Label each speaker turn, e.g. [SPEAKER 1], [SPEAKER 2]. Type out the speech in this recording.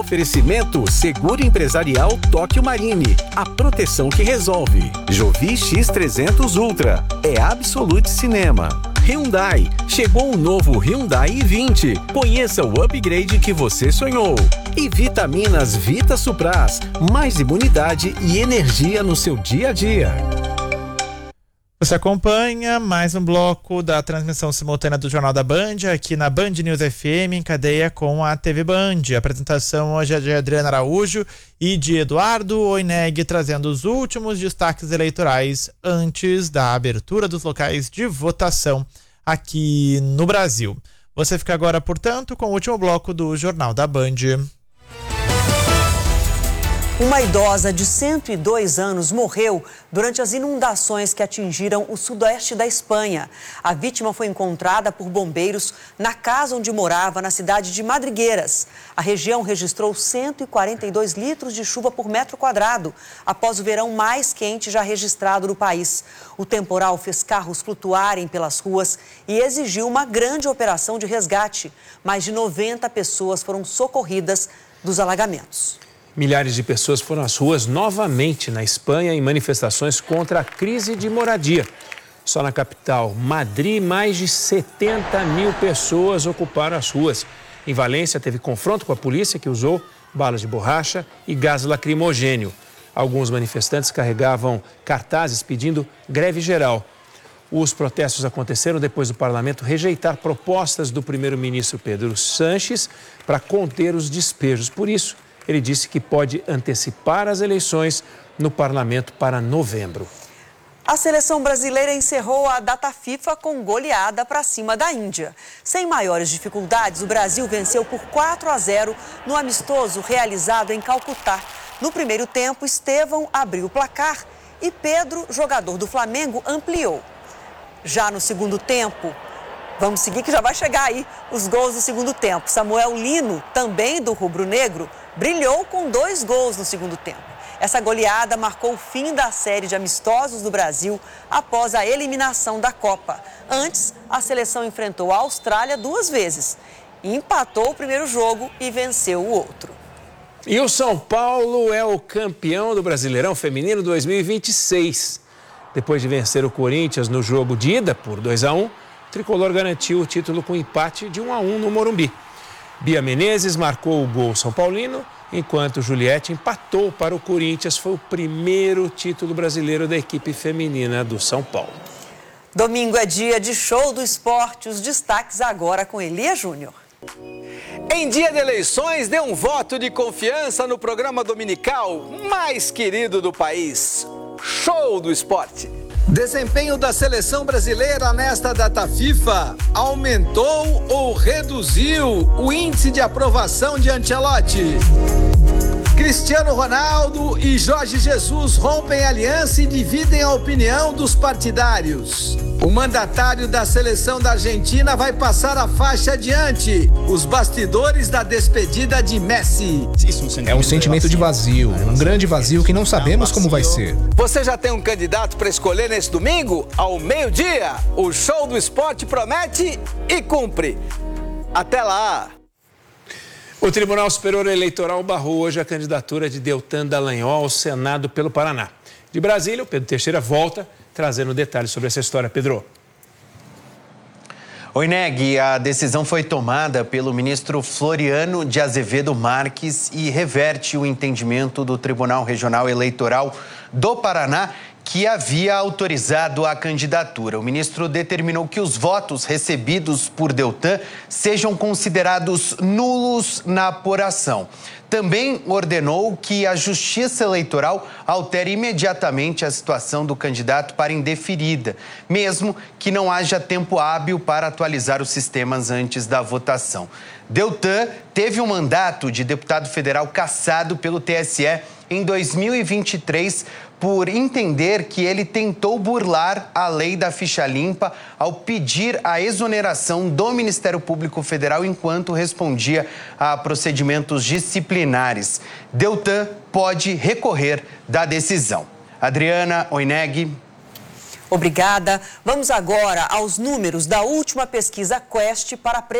[SPEAKER 1] Oferecimento Seguro Empresarial Tóquio Marine, a proteção que resolve. Jovi X300 Ultra, é Absolute Cinema. Hyundai, chegou o novo Hyundai i20. Conheça o upgrade que você sonhou. E Vitaminas Vita Supras, mais imunidade e energia no seu dia a dia.
[SPEAKER 2] Você acompanha mais um bloco da transmissão simultânea do Jornal da Band, aqui na Band News FM, em cadeia com a TV Band. A apresentação hoje é de Adriana Araújo e de Eduardo Oineg, trazendo os últimos destaques eleitorais antes da abertura dos locais de votação aqui no Brasil. Você fica agora, portanto, com o último bloco do Jornal da Band.
[SPEAKER 3] Uma idosa de 102 anos morreu durante as inundações que atingiram o sudoeste da Espanha. A vítima foi encontrada por bombeiros na casa onde morava, na cidade de Madrigueiras. A região registrou 142 litros de chuva por metro quadrado, após o verão mais quente já registrado no país. O temporal fez carros flutuarem pelas ruas e exigiu uma grande operação de resgate. Mais de 90 pessoas foram socorridas dos alagamentos.
[SPEAKER 4] Milhares de pessoas foram às ruas novamente na Espanha em manifestações contra a crise de moradia. Só na capital, Madrid, mais de 70 mil pessoas ocuparam as ruas. Em Valência, teve confronto com a polícia, que usou balas de borracha e gás lacrimogênio. Alguns manifestantes carregavam cartazes pedindo greve geral. Os protestos aconteceram depois do parlamento rejeitar propostas do primeiro-ministro Pedro Sánchez para conter os despejos. Por isso, ele disse que pode antecipar as eleições no parlamento para novembro.
[SPEAKER 3] A seleção brasileira encerrou a data FIFA com goleada para cima da Índia. Sem maiores dificuldades, o Brasil venceu por 4-0 no amistoso realizado em Calcutá. No primeiro tempo, Estevão abriu o placar e Pedro, jogador do Flamengo, ampliou. Já no segundo tempo, vamos seguir que já vai chegar aí os gols do segundo tempo. Samuel Lino, também do rubro-negro, brilhou com 2 gols no segundo tempo. Essa goleada marcou o fim da série de amistosos do Brasil após a eliminação da Copa. Antes, a seleção enfrentou a Austrália 2 vezes. Empatou o primeiro jogo e venceu o outro.
[SPEAKER 4] E o São Paulo é o campeão do Brasileirão Feminino 2026. Depois de vencer o Corinthians no jogo de ida por 2-1, o tricolor garantiu o título com empate de 1-1 no Morumbi. Bia Menezes marcou o gol são paulino, enquanto Juliette empatou para o Corinthians. Foi o primeiro título brasileiro da equipe feminina do São Paulo.
[SPEAKER 3] Domingo é dia de show do esporte. Os destaques agora com Elia Júnior.
[SPEAKER 5] Em dia de eleições, dê um voto de confiança no programa dominical mais querido do país. Show do esporte.
[SPEAKER 6] Desempenho da seleção brasileira nesta data FIFA aumentou ou reduziu o índice de aprovação de Ancelotti? Cristiano Ronaldo e Jorge Jesus rompem aliança e dividem a opinião dos partidários. O mandatário da seleção da Argentina vai passar a faixa adiante. Os bastidores da despedida de Messi.
[SPEAKER 7] É um sentimento de vazio, um grande vazio que não sabemos como vai ser.
[SPEAKER 5] Você já tem um candidato para escolher nesse domingo? Ao meio-dia, o show do esporte promete e cumpre. Até lá!
[SPEAKER 4] O Tribunal Superior Eleitoral barrou hoje a candidatura de Deltan Dallagnol ao Senado pelo Paraná. De Brasília, o Pedro Teixeira volta trazendo detalhes sobre essa história. Pedro.
[SPEAKER 8] Oi, Neg, a decisão foi tomada pelo ministro Floriano de Azevedo Marques e reverte o entendimento do Tribunal Regional Eleitoral do Paraná, que havia autorizado a candidatura. O ministro determinou que os votos recebidos por Deltan sejam considerados nulos na apuração. Também ordenou que a Justiça Eleitoral altere imediatamente a situação do candidato para indeferida, mesmo que não haja tempo hábil para atualizar os sistemas antes da votação. Deltan teve um mandato de deputado federal cassado pelo TSE em 2023 por entender que ele tentou burlar a lei da ficha limpa ao pedir a exoneração do Ministério Público Federal enquanto respondia a procedimentos disciplinares. Deltan pode recorrer da decisão. Adriana Oineg.
[SPEAKER 3] Obrigada. Vamos agora aos números da última pesquisa Quest para